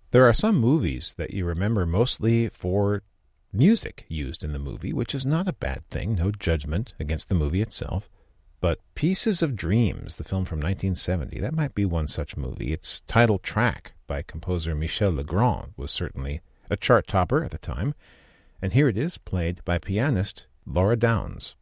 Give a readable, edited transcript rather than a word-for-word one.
There are some movies that you remember mostly for music used in the movie, which is not a bad thing, no judgment against the movie itself. But Pieces of Dreams, the film from 1970, that might be one such movie. Its title track by composer Michel Legrand was certainly a chart topper at the time, and here it is, played by pianist Laura Downs.